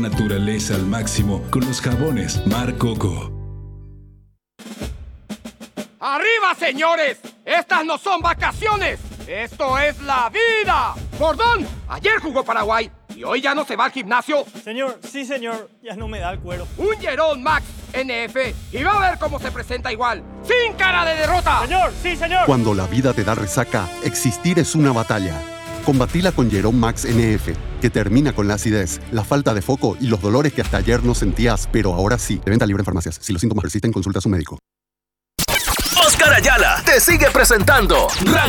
Naturaleza al máximo con los jabones Mar Coco. ¡Arriba, señores! ¡Estas no son vacaciones! ¡Esto es la vida! ¡Bordón! Ayer jugó Paraguay y hoy ya no se va al gimnasio. Señor, sí señor, ya no me da el cuero. Un Jerome Max NF y va a ver cómo se presenta igual, sin cara de derrota. Señor, sí señor. Cuando la vida te da resaca, existir es una batalla. Combatila con Jerome Max NF, que termina con la acidez, la falta de foco y los dolores que hasta ayer no sentías, pero ahora sí. De venta libre en farmacias. Si los síntomas persisten, consulta a su médico. Oscar Ayala te sigue presentando Ranking